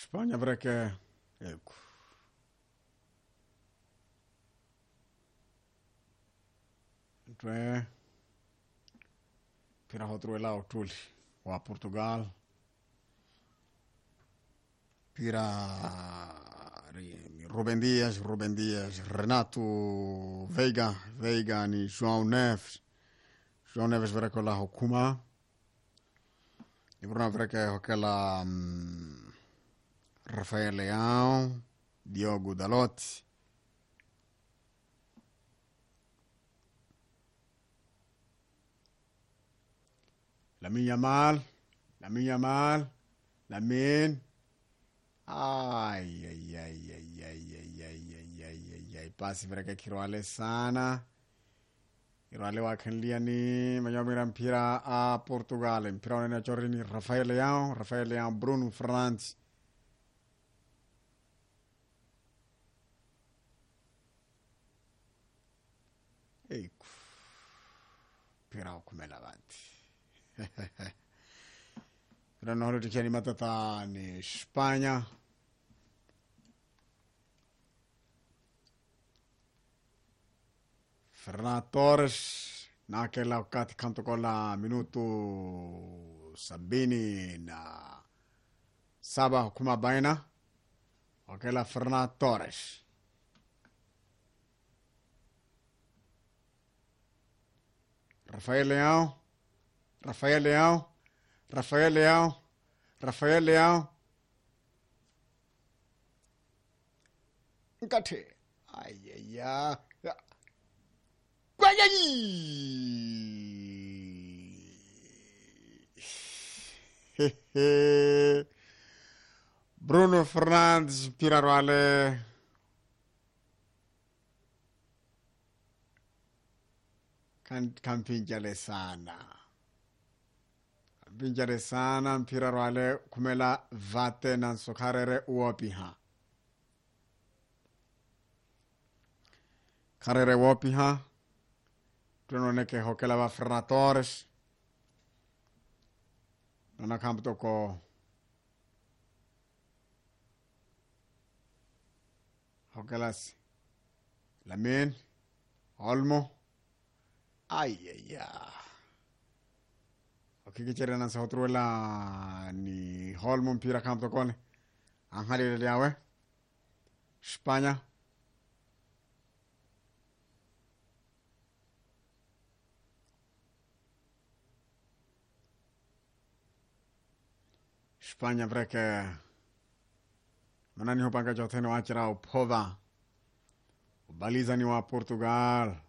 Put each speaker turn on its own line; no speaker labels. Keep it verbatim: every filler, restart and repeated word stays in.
Spagna perché ecco. Tre pira outro lá outro wa Portugal pira Ruben Dias, Ruben Dias, Renato Veiga, Veiga ni João Neves. João Neves verko la hukuma. Ibruna verke hokela um, Rafael Leão, Diogo Dalot. Lamine Yamal, Lamine Yamal, Lamine. Ai, ai, ai, ai, ai, ai, ai, ai, ai, ai, ai. Pasi verke kirwale sana. Kirwale wakanlia ni mayomira mpira a Portugal. Mpira wana chori ni Rafael Leão, Rafael Leão, Bruno Fernandes. Ecco. Pirao come l'avanti. Però non lo richiedi matata in Spagna. Fernando Torres naquela wakati kanto kola minuto sabini na saba hukuma baina wakela Fernando Torres. Rafael Leão, Rafael Leão, Rafael Leão, Rafael Leão. Nkate. Ai, ai, ai. Bruno Fernandes Piraruale kan kan pinjale sana pinjale sana Piraruale kumela vate nan sokarere uopiha karere uopiha tunone ke hokela va Fernando Torres nana kamto ko hokelas Lamine Olmo. Ay, ay, ay. Okay, kichere nan sa otro la ni Olmo mpira kamto kone. Anghali le awe. Spagna. Spagna perché manani hopanga joteno achira upova. Baliza ni wa Portugal.